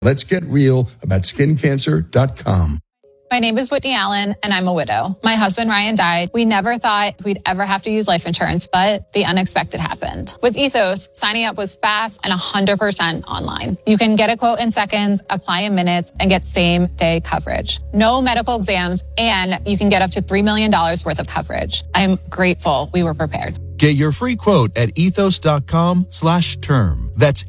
Let's get real about skincancer.com. My name is Whitney Allen, and I'm a widow. My husband, Ryan, died. We never thought we'd ever have to use life insurance, but the unexpected happened. With Ethos, signing up was fast and 100% online. You can get a quote in seconds, apply in minutes, and get same-day coverage. No medical exams, and you can get up to $3 million worth of coverage. I'm grateful we were prepared. Get your free quote at ethos.com/term. That's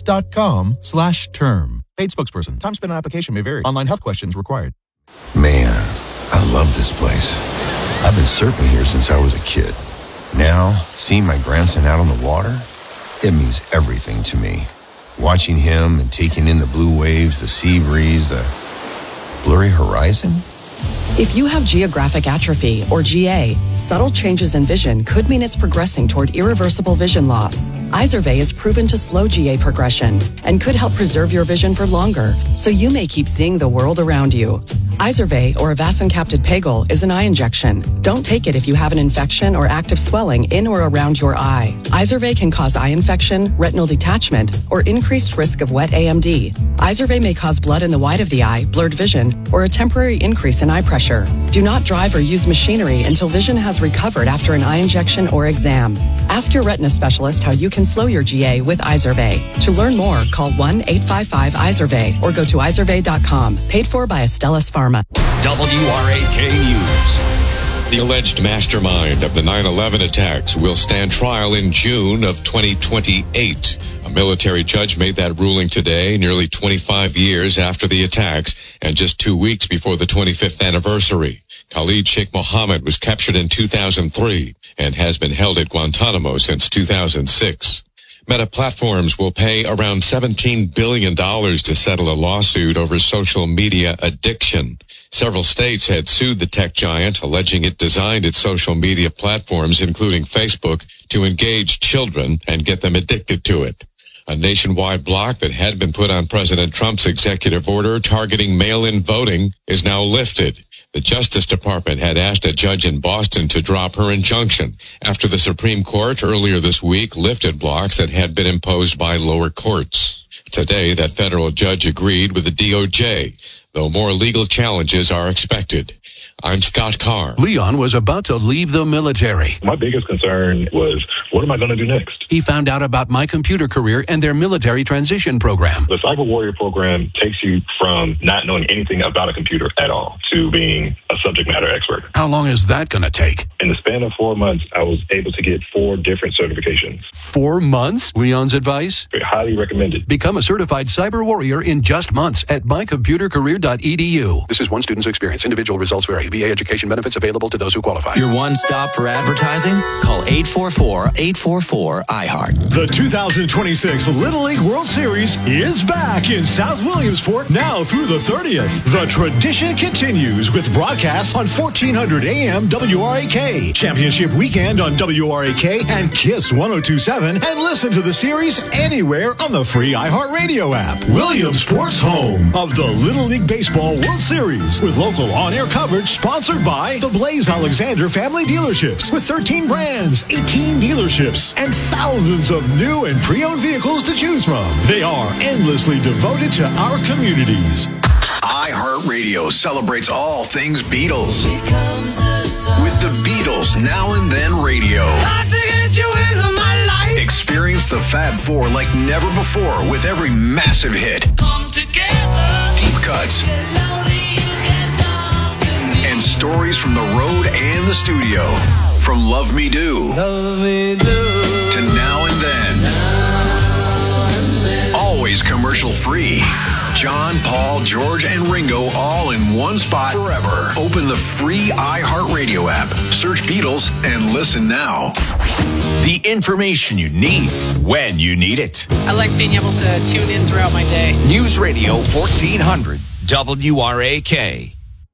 ethos.com/term. Paid spokesperson. Time spent on application may vary. Online health questions required. Man, I love this place. I've been surfing here since I was a kid. Now, seeing my grandson out on the water, it means everything to me. Watching him and taking in the blue waves, the sea breeze, the blurry horizon. If you have geographic atrophy, or GA, subtle changes in vision could mean it's progressing toward irreversible vision loss. Izervay is proven to slow GA progression and could help preserve your vision for longer, so you may keep seeing the world around you. Izervay, or avacincaptad pegol, is an eye injection. Don't take it if you have an infection or active swelling in or around your eye. Izervay can cause eye infection, retinal detachment, or increased risk of wet AMD. Izervay may cause blood in the white of the eye, blurred vision, or a temporary increase in eye pressure. Do not drive or use machinery until vision has recovered after an eye injection or exam. Ask your retina specialist how you can slow your GA with Izervay. To learn more, call 1-855-IZERVAY or go to izervay.com. Paid for by Astellas Pharma. WRAK News. The alleged mastermind of the 9/11 attacks will stand trial in June of 2028. A military judge made that ruling today, nearly 25 years after the attacks and just 2 weeks before the 25th anniversary. Khalid Sheikh Mohammed was captured in 2003 and has been held at Guantanamo since 2006. Meta Platforms will pay around $17 billion to settle a lawsuit over social media addiction. Several states had sued the tech giant, alleging it designed its social media platforms, including Facebook, to engage children and get them addicted to it. A nationwide block that had been put on President Trump's executive order targeting mail-in voting is now lifted. The Justice Department had asked a judge in Boston to drop her injunction after the Supreme Court earlier this week lifted blocks that had been imposed by lower courts. Today, that federal judge agreed with the DOJ, though more legal challenges are expected. I'm Scott Carr. Leon was about to leave the military. My biggest concern was, what am I going to do next? He found out about My Computer Career and their military transition program. The Cyber Warrior program takes you from not knowing anything about a computer at all to being a subject matter expert. How long is that going to take? In the span of 4 months, I was able to get 4 different certifications. 4 months? Leon's advice? Highly recommended. Become a certified cyber warrior in just months at mycomputercareer.edu. This is one student's experience. Individual results vary. VA education benefits available to those who qualify. Your one stop for advertising? Call 844-844-iHeart. The 2026 Little League World Series is back in South Williamsport now through the 30th. The tradition continues with broadcasts on 1400 AM WRAK, Championship Weekend on WRAK and KISS 1027, and listen to the series anywhere on the free iHeartRadio app. Williamsport's home of the Little League Baseball World Series with local on-air coverage sponsored by the Blaze Alexander Family Dealerships with 13 brands, 18 dealerships, and thousands of new and pre-owned vehicles to choose from. They are endlessly devoted to our communities. iHeartRadio celebrates all things Beatles with the Beatles Now and Then Radio. Experience the Fab Four like never before with every massive hit, deep cuts, and stories from the road and the studio. From Love Me Do, to Now and Then. Always commercial free. John, Paul, George, and Ringo all in one spot forever. Open the free iHeartRadio app. Search Beatles and listen now. The information you need when you need it. I like being able to tune in throughout my day. News Radio 1400 WRAK.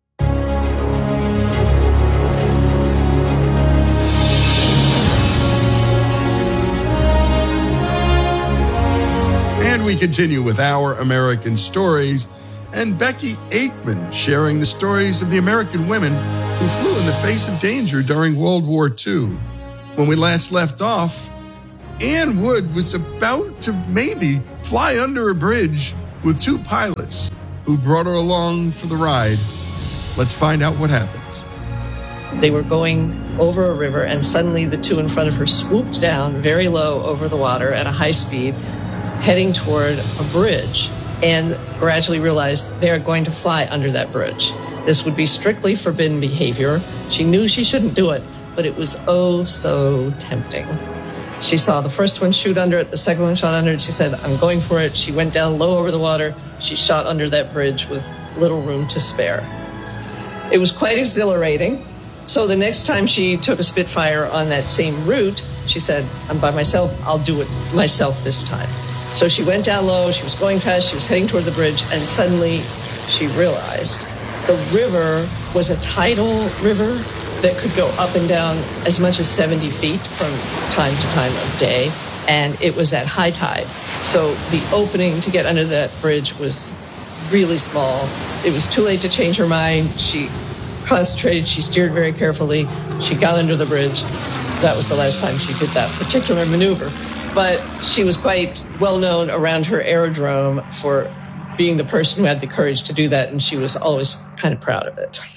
And we continue with Our American Stories, and Becky Aikman sharing the stories of the American women who flew in the face of danger during World War II. When we last left off, Ann Wood was about to maybe fly under a bridge with two pilots who brought her along for the ride. Let's find out what happens. They were going over a river, and suddenly the two in front of her swooped down very low over the water at a high speed, heading toward a bridge, and gradually realized they are going to fly under that bridge. This would be strictly forbidden behavior. She knew she shouldn't do it, but it was oh so tempting. She saw the first one shoot under it, the second one shot under it. She said, I'm going for it. She went down low over the water. She shot under that bridge with little room to spare. It was quite exhilarating. So the next time she took a Spitfire on that same route, she said, I'm by myself. I'll do it myself this time. So she went down low. She was going fast. She was heading toward the bridge. And suddenly she realized the river was a tidal river that could go up and down as much as 70 feet from time to time of day, and it was at high tide. So the opening to get under that bridge was really small. It was too late to change her mind. She concentrated, she steered very carefully, she got under the bridge. That was the last time she did that particular maneuver. But she was quite well known around her aerodrome for being the person who had the courage to do that, and she was always kind of proud of it.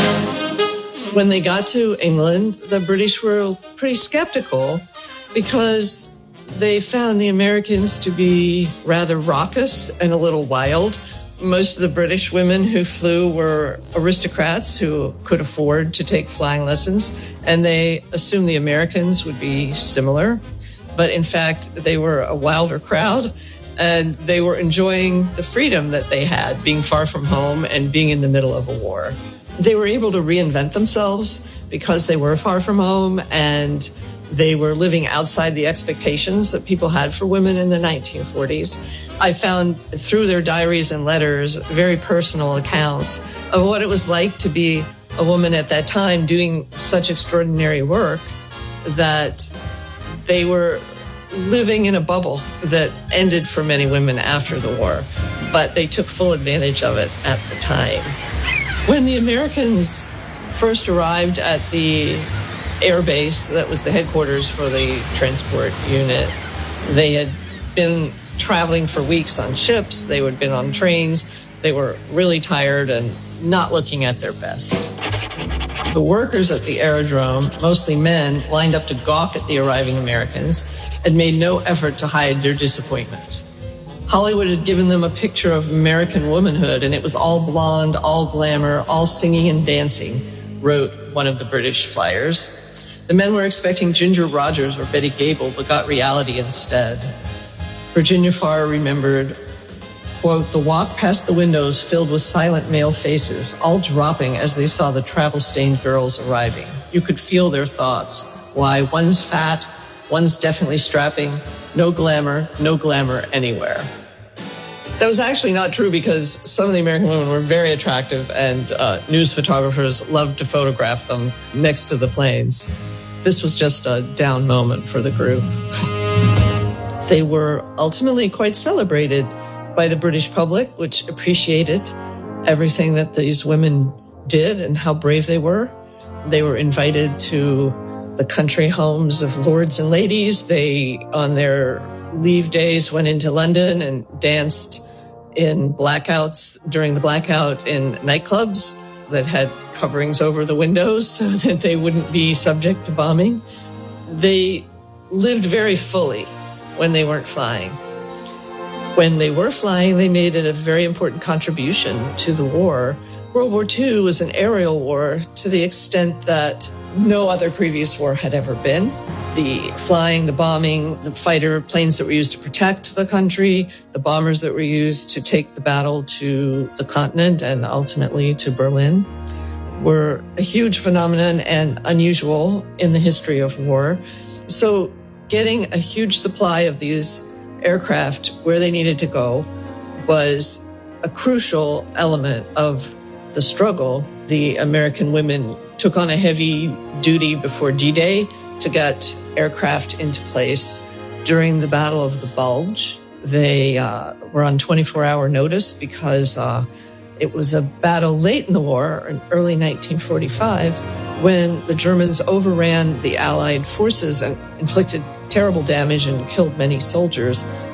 When they got to England, the British were pretty skeptical because they found the Americans to be rather raucous and a little wild. Most of the British women who flew were aristocrats who could afford to take flying lessons, and they assumed the Americans would be similar. But in fact, they were a wilder crowd, and they were enjoying the freedom that they had, being far from home and being in the middle of a war. They were able to reinvent themselves because they were far from home and they were living outside the expectations that people had for women in the 1940s. I found through their diaries and letters very personal accounts of what it was like to be a woman at that time doing such extraordinary work that they were living in a bubble that ended for many women after the war, but they took full advantage of it at the time. When the Americans first arrived at the air base that was the headquarters for the transport unit, they had been traveling for weeks on ships, they had been on trains, they were really tired and not looking at their best. The workers at the aerodrome, mostly men, lined up to gawk at the arriving Americans and made no effort to hide their disappointment. Hollywood had given them a picture of American womanhood, and it was all blonde, all glamour, all singing and dancing, wrote one of the British flyers. The men were expecting Ginger Rogers or Betty Gable, but got reality instead. Virginia Farr remembered, quote, the walk past the windows filled with silent male faces, all dropping as they saw the travel-stained girls arriving. You could feel their thoughts. Why, one's fat, one's definitely strapping, no glamour anywhere. That was actually not true because some of the American women were very attractive and news photographers loved to photograph them next to the planes. This was just a down moment for the group. They were ultimately quite celebrated by the British public, which appreciated everything that these women did and how brave they were. They were invited to the country homes of lords and ladies. They, on their leave days, went into London and danced in blackouts during the blackout in nightclubs that had coverings over the windows so that they wouldn't be subject to bombing. They lived very fully when they weren't flying. When they were flying, they made a very important contribution to the war. World War II was an aerial war to the extent that no other previous war had ever been. The flying, the bombing, the fighter planes that were used to protect the country, the bombers that were used to take the battle to the continent and ultimately to Berlin were a huge phenomenon and unusual in the history of war. So getting a huge supply of these aircraft where they needed to go was a crucial element of the struggle. The American women took on a heavy duty before D-Day to get aircraft into place. During the Battle of the Bulge, they were on 24-hour notice because it was a battle late in the war, in early 1945, when the Germans overran the Allied forces and inflicted terrible damage and killed many soldiers.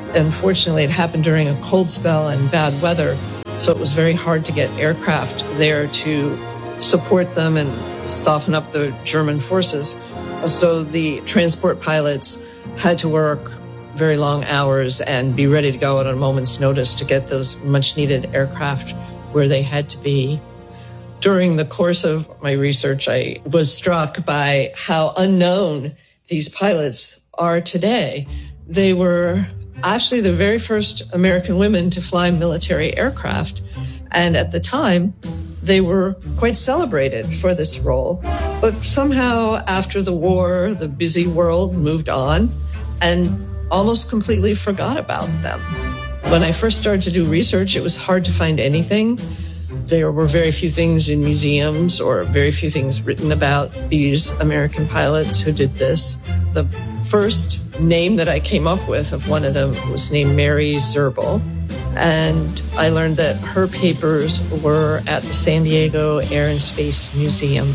Unfortunately, it happened during a cold spell and bad weather, so it was very hard to get aircraft there to support them and soften up the German forces. So the transport pilots had to work very long hours and be ready to go at a moment's notice to get those much-needed aircraft where they had to be. During the course of my research, I was struck by how unknown these pilots are today. They were actually the very first American women to fly military aircraft. And at the time, they were quite celebrated for this role. But somehow after the war, the busy world moved on and almost completely forgot about them. When I first started to do research, it was hard to find anything. There were very few things in museums or very few things written about these American pilots who did this. The first name that I came up with of one of them was named Mary Zerbel. And I learned that her papers were at the San Diego Air and Space Museum.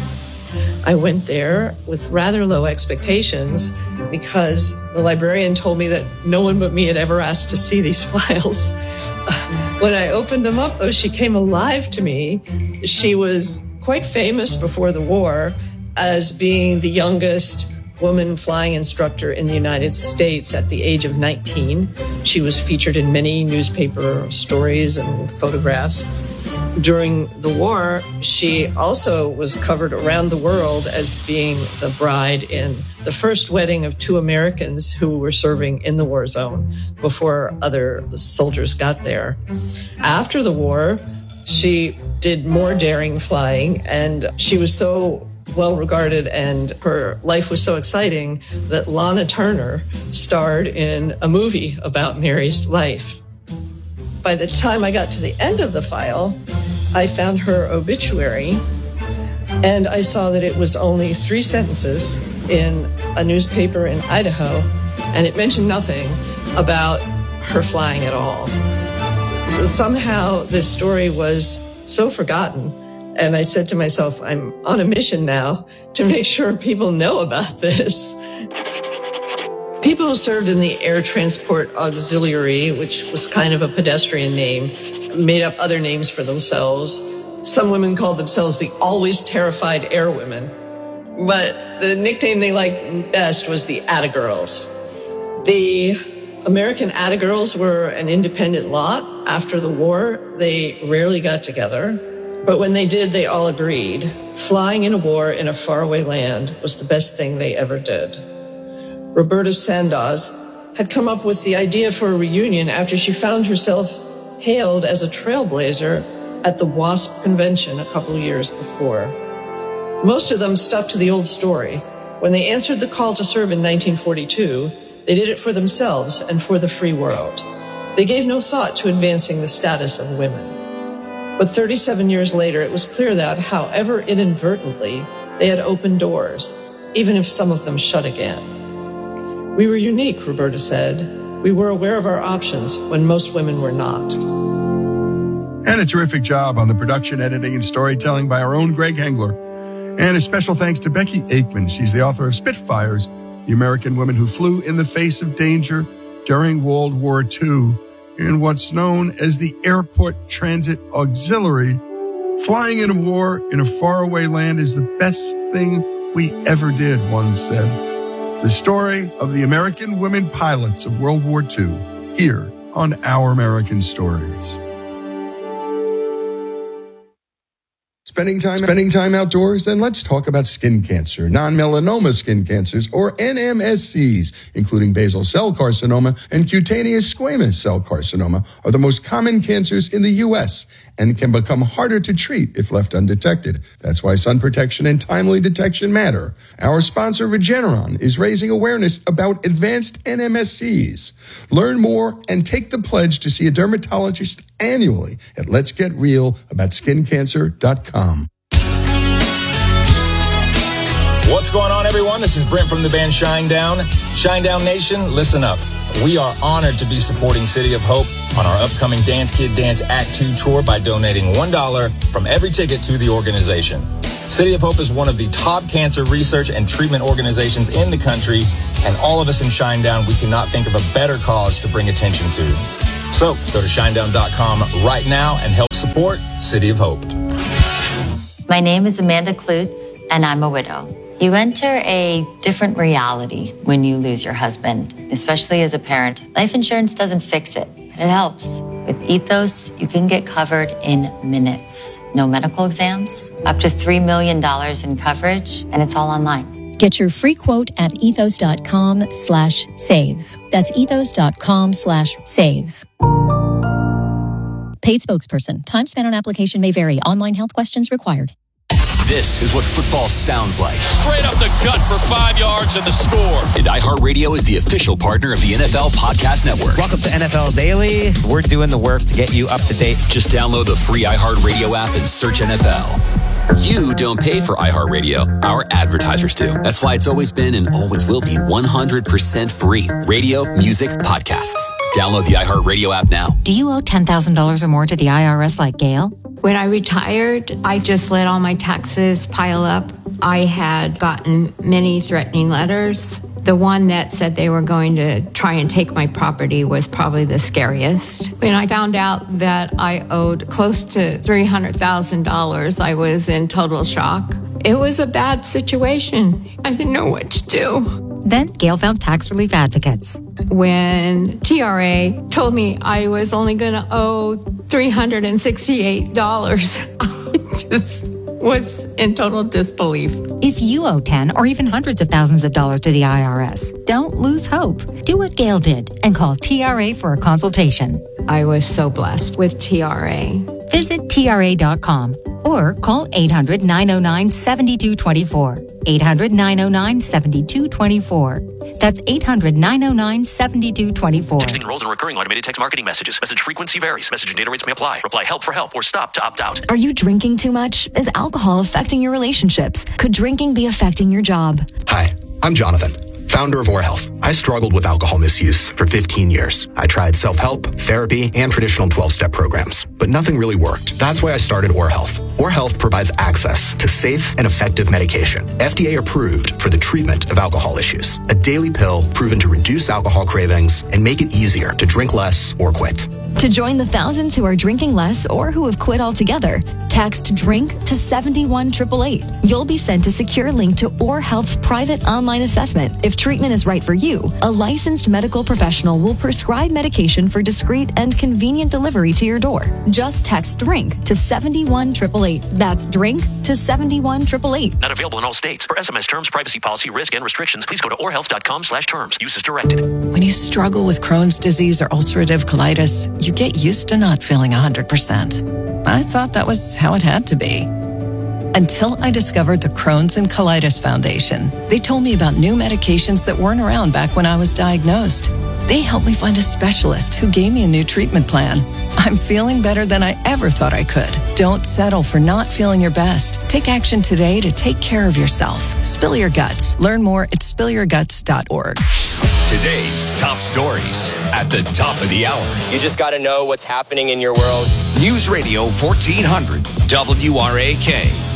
I went there with rather low expectations because the librarian told me that no one but me had ever asked to see these files. When I opened them up, though, she came alive to me. She was quite famous before the war as being the youngest woman flying instructor in the United States at the age of 19. She was featured in many newspaper stories and photographs. During the war, she also was covered around the world as being the bride in the first wedding of two Americans who were serving in the war zone before other soldiers got there. After the war, she did more daring flying, and she was so well regarded and her life was so exciting that Lana Turner starred in a movie about Mary's life. By the time I got to the end of the file, I found her obituary, and I saw that it was only 3 sentences in a newspaper in Idaho, and it mentioned nothing about her flying at all. So somehow this story was so forgotten, and I said to myself, I'm on a mission now to make sure people know about this. People who served in the Air Transport Auxiliary, which was kind of a pedestrian name, made up other names for themselves. Some women called themselves the Always Terrified Airwomen. But the nickname they liked best was the Atta Girls. The American Atta Girls were an independent lot. After the war, they rarely got together. But when they did, they all agreed. Flying in a war in a faraway land was the best thing they ever did. Roberta Sandoz had come up with the idea for a reunion after she found herself hailed as a trailblazer at the WASP convention a couple of years before. Most of them stuck to the old story. When they answered the call to serve in 1942, they did it for themselves and for the free world. They gave no thought to advancing the status of women. But 37 years later, it was clear that, however inadvertently, they had opened doors, even if some of them shut again. We were unique, Roberta said. We were aware of our options when most women were not. And a terrific job on the production, editing, and storytelling by our own Greg Hengler. And a special thanks to Becky Aikman. She's the author of Spitfires, the American women who flew in the face of danger during World War II in what's known as the Airport Transit Auxiliary. Flying in a war in a faraway land is the best thing we ever did, one said. The story of the American women pilots of World War II, here on Our American Stories. Spending time outdoors? Then let's talk about skin cancer. Non-melanoma skin cancers, or NMSCs, including basal cell carcinoma and cutaneous squamous cell carcinoma, are the most common cancers in the U.S. and can become harder to treat if left undetected. That's why sun protection and timely detection matter. Our sponsor, Regeneron, is raising awareness about advanced NMSCs. Learn more and take the pledge to see a dermatologist annually at letsgetrealaboutSkinCancer.com. What's going on, everyone? This is Brent from the band Shinedown. Shinedown Nation, listen up. We are honored to be supporting City of Hope on our upcoming Dance Kid Dance Act 2 tour by donating $1 from every ticket to the organization. City of Hope is one of the top cancer research and treatment organizations in the country, and all of us in Shinedown, we cannot think of a better cause to bring attention to. So go to shinedown.com right now and help support City of Hope. My name is Amanda Klutz, and I'm a widow. You enter a different reality when you lose your husband, especially as a parent. Life insurance doesn't fix it, but it helps. With Ethos, you can get covered in minutes. No medical exams, up to $3 million in coverage, and it's all online. Get your free quote at ethos.com/save. That's ethos.com/save. Paid spokesperson. Time spent on application may vary. Online health questions required. This is what football sounds like. Straight up the gut for 5 yards and the score. And iHeartRadio is the official partner of the NFL Podcast Network. Welcome to NFL Daily. We're doing the work to get you up to date. Just download the free iHeartRadio app and search NFL. You don't pay for iHeartRadio. Our advertisers do. That's why it's always been and always will be 100% free. Radio, music, podcasts. Download the iHeartRadio app now. Do you owe $10,000 or more to the IRS like Gail? When I retired, I just let all my taxes pile up. I had gotten many threatening letters. The one that said they were going to try and take my property was probably the scariest. When I found out that I owed close to $300,000, I was in total shock. It was a bad situation. I didn't know what to do. Then Gail found tax relief advocates. When TRA told me I was only going to owe $368, I just was in total disbelief. If you owe 10 or even hundreds of thousands of dollars to the IRS, don't lose hope. Do what Gail did and call TRA for a consultation. I was so blessed with TRA. Visit TRA.com or call 800-909-7224. 800-909-7224. That's 800-909-7224. Texting enrolls in recurring automated text marketing messages. Message frequency varies. Message and data rates may apply. Reply help for help or stop to opt out. Are you drinking too much? Is alcohol affecting your relationships? Could drinking be affecting your job? Hi, I'm Jonathan, founder of Or Health. I struggled with alcohol misuse for 15 years. I tried self-help, therapy, and traditional 12-step programs, but nothing really worked. That's why I started Or Health. Or Health provides access to safe and effective medication, FDA approved for the treatment of alcohol issues. A daily pill proven to reduce alcohol cravings and make it easier to drink less or quit. To join the thousands who are drinking less or who have quit altogether, text DRINK to 71888. You'll be sent a secure link to Or Health's private online assessment. If treatment is right for you, a licensed medical professional will prescribe medication for discreet and convenient delivery to your door. Just text DRINK to 71888. That's DRINK to 71888. Not available in all states. For SMS terms, privacy policy, risk, and restrictions, please go to orhealth.com/terms. Use as directed. When you struggle with Crohn's disease or ulcerative colitis, you get used to not feeling 100%. I thought that was how it had to be. Until I discovered the Crohn's and Colitis Foundation. They told me about new medications that weren't around back when I was diagnosed. They helped me find a specialist who gave me a new treatment plan. I'm feeling better than I ever thought I could. Don't settle for not feeling your best. Take action today to take care of yourself. Spill your guts. Learn more at spillyourguts.org. Today's top stories at the top of the hour. You just got to know what's happening in your world. News Radio 1400 WRAK.